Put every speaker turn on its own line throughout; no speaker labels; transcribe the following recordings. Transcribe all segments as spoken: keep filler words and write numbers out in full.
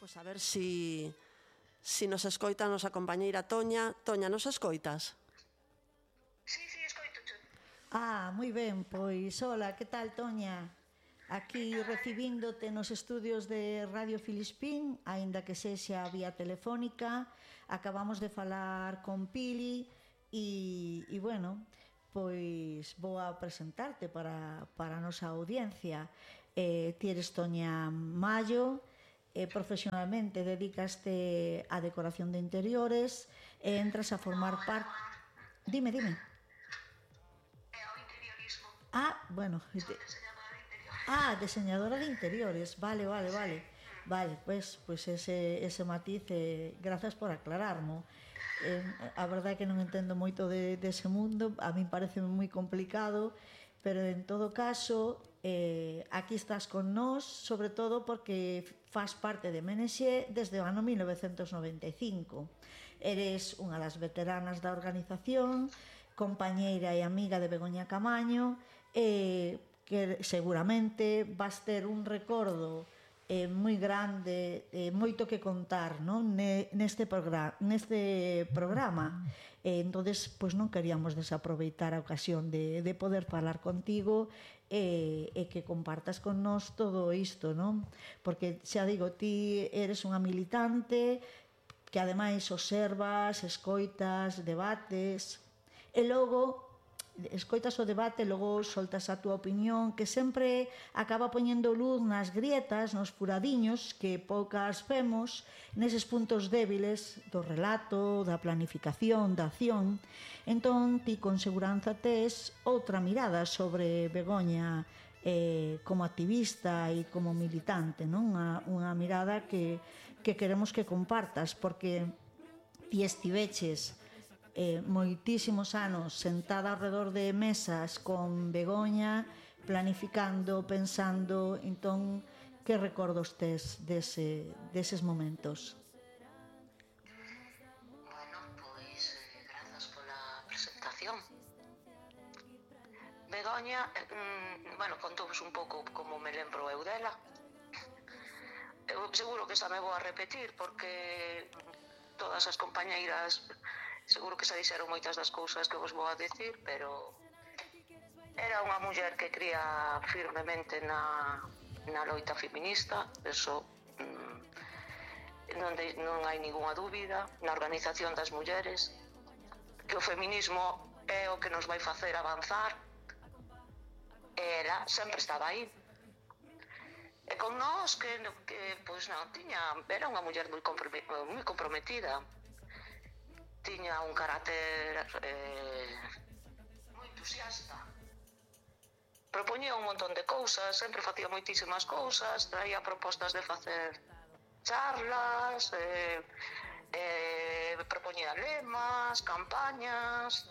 Pois a ver si si nos escoita a nosa compañeira Toña. Toña, nos escoitas?
Sí, sí, escoito.
Ah, moi ben, pois, hola, que tal, Toña? Aquí recibíndote nos estudios de Radio Filispín, aínda que sexa vía telefónica. Acabamos de falar con Pili e, e bueno, pois vou a presentarte para, para a nosa audiencia. Eh, ti eres Toña Mallo, eh, profesionalmente dedicaste á decoración de interiores e entras a formar parte... Dime, dime.
É o interiorismo.
Ah, bueno...
Son diseñadora de interiores.
Ah, diseñadora de interiores, vale, vale, vale. Vale, pues, pues ese, ese matiz, eh, grazas por aclararmo. Eh, a verdade é que non entendo moito de, dese mundo, a min parece moi complicado, pero en todo caso, eh, aquí estás con nós, sobre todo porque faz parte de Menexé desde o ano mil novecentos noventa e cinco. Eres unha das veteranas da organización, compañeira e amiga de Begoña Camaño, e que seguramente vas ter un recordo eh, moi grande, eh, moito que contar, non? Neste programa, neste programa. Eh, entonces, pois non queríamos desaproveitar a ocasión de, de poder falar contigo e, e que compartas con nós todo isto, non? Porque, xa digo, ti eres unha militante que ademais observas, escoitas, debates, e logo escoitas o debate, logo soltas a túa opinión, que sempre acaba poñendo luz nas grietas, nos furadiños que poucas vemos, neses puntos débiles do relato, da planificación, da acción. Entón, ti con seguranza tes outra mirada sobre Begoña eh, como activista e como militante, non? Unha, unha mirada que, que queremos que compartas, porque ti estiveches Eh, moitísimos anos sentada ao redor de mesas con Begoña, planificando, pensando. Entón, que recordos tes dese, deses momentos?
Bueno, pois, eh, grazas pola presentación. Begoña, eh, mm, bueno, contouvos un pouco como me lembro eu dela. Eu seguro que xa me vou a repetir, porque todas as compañeiras seguro que xa dixeron moitas das cousas que vos vou a decir, pero era unha muller que cría firmemente na, na loita feminista, eso mm, non, de, non hai ninguna dúbida, na organización das mulleres, que o feminismo é o que nos vai facer avanzar, e ela sempre estaba aí. E con nós, que, que pois non, tiña, era unha muller moi comprometida, tiña un carácter eh, moi entusiasta, propoñía un montón de cousas, sempre facía moitísimas cousas, traía propostas de facer charlas, eh, eh, propoñía lemas, campañas.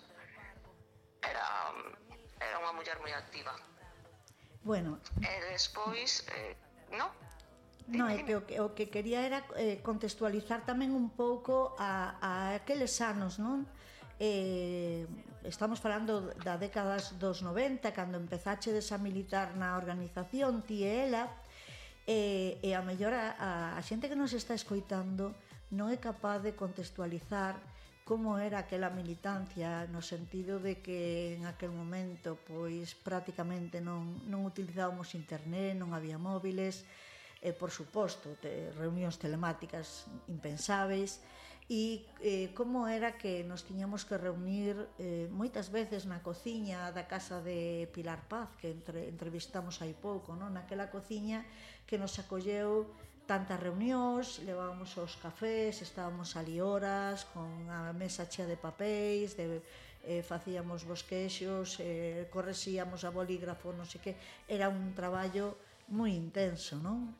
Era, era unha muller moi activa.
Bueno,
e despois, eh, non?
No, é que o, que o que quería era eh, contextualizar tamén un pouco a, a aqueles anos, non? Eh, estamos falando da década dos noventa, cando empezachedes a militar na organización, ti e ela, e, e a mellor a, a xente que nos está escoitando non é capaz de contextualizar como era aquela militancia, no sentido de que en aquel momento pois prácticamente non, non utilizábamos internet, non había móviles, e, por suposto, te, reunións telemáticas impensáveis, e eh, como era que nos tiñamos que reunir eh, moitas veces na cociña da casa de Pilar Paz, que entre, entrevistamos hai pouco, non? Naquela cociña que nos acolleu tantas reunións, levábamos os cafés, estábamos ali horas, con a mesa chea de papéis, de, eh, facíamos bosquexos, eh, corresíamos a bolígrafo, non sei que, era un traballo moi intenso, non?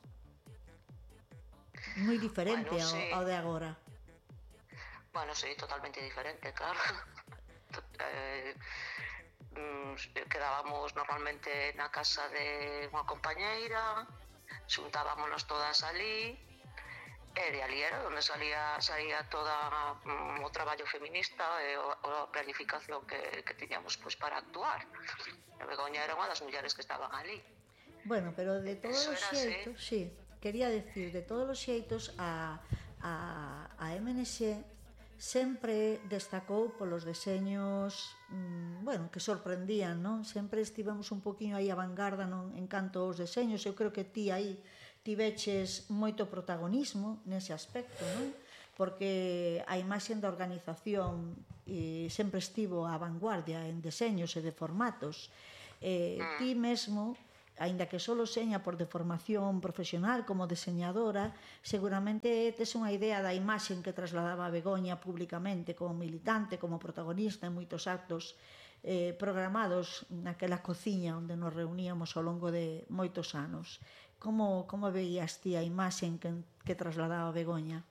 Moi diferente
bueno, sí.
ao, ao de agora.
Bueno, sí, totalmente diferente, claro. eh, quedábamos normalmente na casa de unha compañeira, xuntábamos todas ali, e de ali era onde salía, salía toda um, o traballo feminista e o, a planificación que, que tiñamos pues, para actuar. A Begoña era unha das mulleres que estaban ali.
Bueno, pero de todos os xeitos, sí. quería decir, de todos os xeitos, a, a, a M N X sempre destacou polos deseños, mmm, bueno, que sorprendían, non? Sempre estivemos un poquinho aí a vanguarda non? En canto aos deseños. Eu creo que ti aí tiveches moito protagonismo nese aspecto, non? Porque a imaxe da organización eh, sempre estivo á vanguardia en deseños e de formatos. Eh, ti mesmo, aínda que solo seña por de formación profesional como deseñadora, seguramente tes unha idea da imaxe que trasladaba a Begoña públicamente como militante, como protagonista en moitos actos eh, programados naquela cociña onde nos reuníamos ao longo de moitos anos. Como, como veías ti a imaxe que, que trasladaba a Begoña?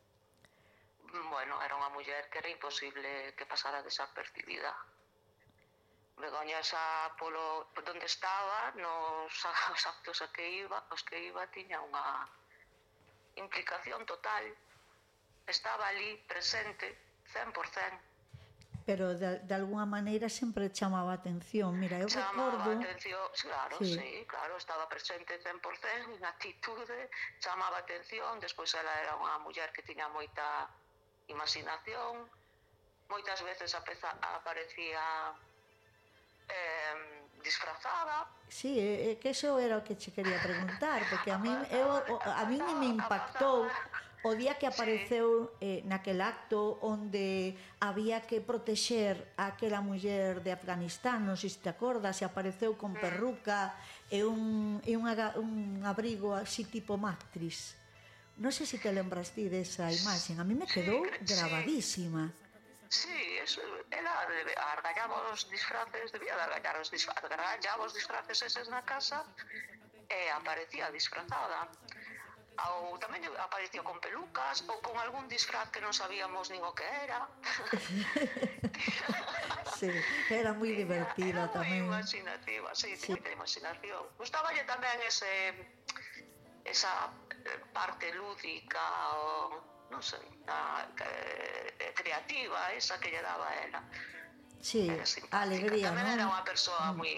Bueno, era unha muller que era imposible que pasara desapercibida. Begoña xa polo onde estaba, nos os actos a que iba, os que iba tiña unha implicación total. Estaba ali presente cen por cen.
Pero de, de alguna maneira sempre chamaba a atención. Mira, eu
chamaba
recordo...
Chamaba a atención, claro, sí. sí, claro, estaba presente cen por cen, en actitude, chamaba a atención. Despois ela era unha muller que tiña moita imaginación, moitas veces a peza aparecía eh, disfrazada.
Sí, é que eso era o que che quería preguntar, porque a min eu, a min me impactou o día que apareceu eh, naquel acto onde había que protexer a aquela muller de Afganistán, non sei se te acordas, e apareceu con perruca e un, e un, un abrigo así tipo Matrix. Non sei se te lembras ti desa imaxe, a mí me quedou sí, grabadísima.
Sí, eso, ela argallaba os disfraces, debía de argallar os disfraces, argallaba os disfraces eses na casa e aparecía disfrazada. Ou tamén aparecía con pelucas ou con algún disfraz que non sabíamos nin o que era.
Sí, era moi divertida
era
tamén.
Era moi imaginativa, sí, sí. Moita imaginación. Gustáballe tamén ese, esa parte lúdica ou, non sei, a, a, creativa, esa que lle daba a ela.
Sí, a alegría,
tamén
non?
Era unha persoa moi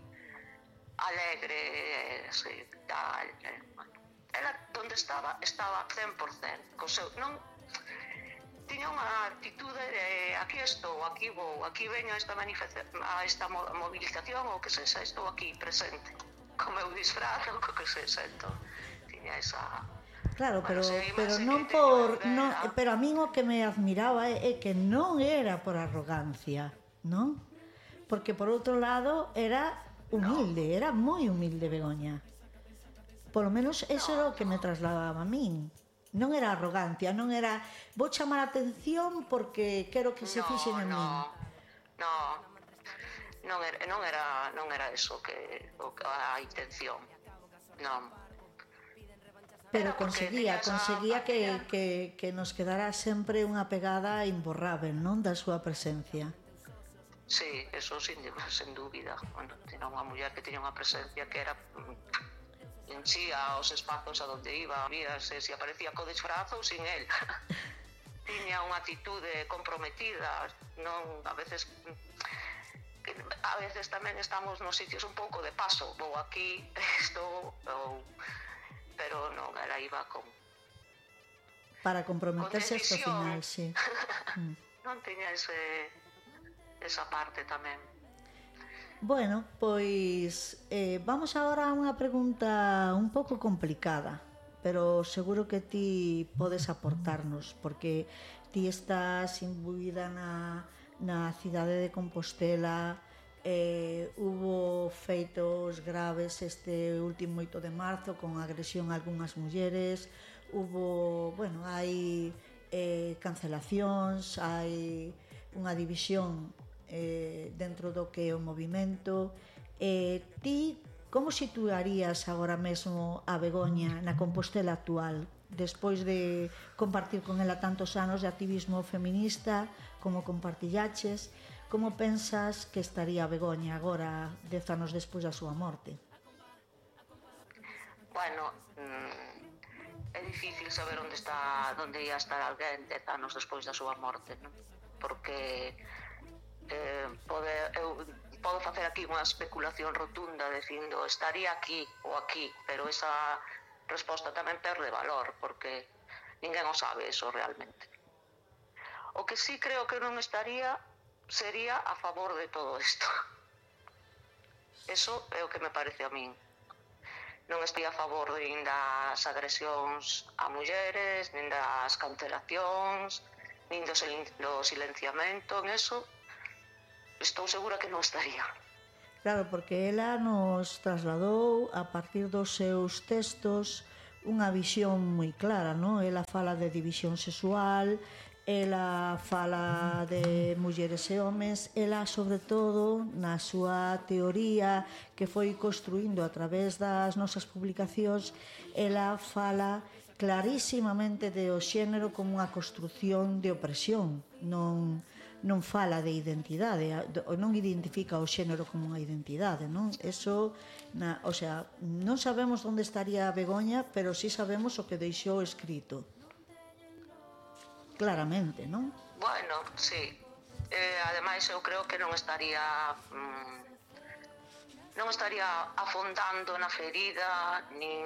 alegre, sí, tal, bueno. Ela, onde estaba, estaba cen por cen. Co seu, non, tiña unha actitude de aquí estou, aquí vou, aquí veño a esta, a esta movilización, ou que sexa, estou aquí presente. Co meu disfraz, ou co que sexa, entón, tiña esa...
Claro,
bueno,
pero, pero non por... Non, pero a min o que me admiraba é, é que non era por arrogancia, non? Porque por outro lado era humilde, no. Era moi humilde Begoña. Polo menos eso no, era o que me trasladaba a min. Non era arrogancia, non era vou chamar a atención porque quero que se
no,
fixen en
no,
min.
No, non era, non era, non era eso que a intención. Non.
Pero conseguía, conseguía que, que, que nos quedara sempre unha pegada imborrável, non, da súa presencia.
Sí, eso sin, sin dúbida. Bueno, tiña unha muller que tiña unha presencia que era... enchía os espazos a donde iba, víase se aparecía co disfraz ou sin el. Tiña unha actitude comprometida, non, a veces que a veces tamén estamos nos sitios un pouco de paso, vou aquí, estou, ou, pero non, ela iba con
para comprometerse hasta o final, sí.
Mm. Non tiña ese, esa parte tamén.
Bueno, pois eh, vamos agora a unha pregunta un pouco complicada, pero seguro que ti podes aportarnos, porque ti estás imbuída na, na cidade de Compostela, eh, hubo feitos graves este último oito de marzo con agresión a algunhas mulleres, hubo, bueno, hai eh, cancelacións, hai unha división Eh, dentro do que é o movimento. Eh, ti, como situarías agora mesmo a Begoña na Compostela actual, despois de compartir con ela tantos anos de activismo feminista, como compartillaches, como pensas que estaría a Begoña agora, dez anos despois da súa morte?
Bueno, mm, é difícil saber onde está, onde ia estar alguén dez anos despois da súa morte, non? Porque Eh, pode, eu podo facer aquí unha especulación rotunda dicindo estaría aquí ou aquí, pero esa resposta tamén perde valor, porque ninguén o sabe eso realmente. O que sí creo que non estaría sería a favor de todo isto. Eso é o que me parece a min. Non estou a favor nin das agresións a mulleres, nin das cancelacións, nin do, sil do silenciamento, en eso estou segura que non estaría.
Claro, porque ela nos trasladou a partir dos seus textos unha visión moi clara, non? Ela fala de división sexual, ela fala de mulleres e homes, ela, sobre todo, na súa teoría que foi construindo a través das nosas publicacións, ela fala clarísimamente de o xénero como unha construción de opresión, non, non fala de identidade, non identifica o xénero como unha identidade, non? Eso, na, o sea, non sabemos onde estaría Begoña, pero sí sabemos o que deixou escrito. Claramente, non?
Bueno, sí. Eh, ademais, eu creo que non estaría mm, non estaría afondando na ferida, nin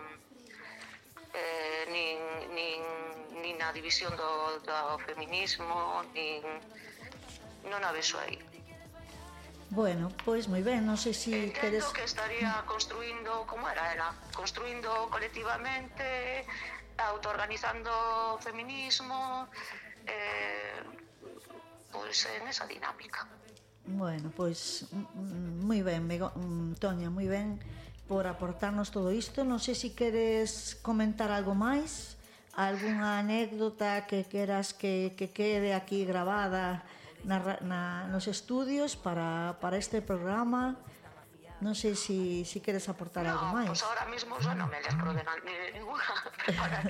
eh, nin, nin, nin na división do, do feminismo, nin non a vexo aí.
Bueno, pois moi ben, non sei se si
queres...
queres...
que estaría construindo, como era ela? Construindo colectivamente, autoorganizando o feminismo, eh, pois en esa dinámica.
Bueno, pois moi ben, Toña, moi ben por aportarnos todo isto. Non sei se si queres comentar algo máis, algunha anécdota que queras que, que quede aquí grabada na, na, nos estudios para, para este programa. Non sei se si, si queres aportar
no,
algo máis.
No, pois pues ahora mismo yo non me lembro de ninguna preparada.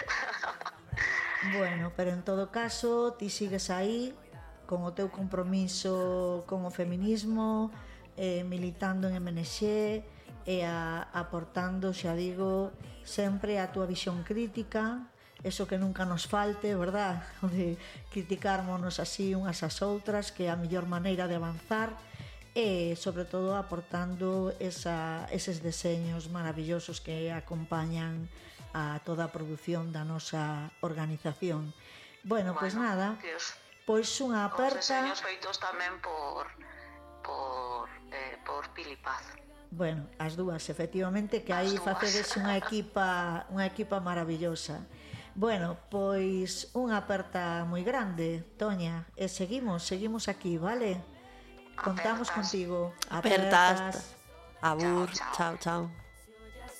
Bueno, pero en todo caso, ti sigues aí con o teu compromiso con o feminismo, eh, militando en M N X e a, aportando, xa digo, sempre a túa visión crítica, eso que nunca nos falte, verdad? De criticármonos así unhas ás outras, que é a mellor maneira de avanzar, e sobre todo aportando esa, eses deseños maravillosos que acompañan a toda a produción da nosa organización. Bueno, pois pues nada, pois unha aperta...
Os deseños feitos tamén por, por, eh, por Pili Paz.
Bueno, as dúas, efectivamente, que aí facedes unha equipa, unha equipa maravillosa. Bueno, pois unha aperta moi grande, Toña, e seguimos, seguimos aquí, vale? Contamos contigo.
Apertas. Abur, chao, chao.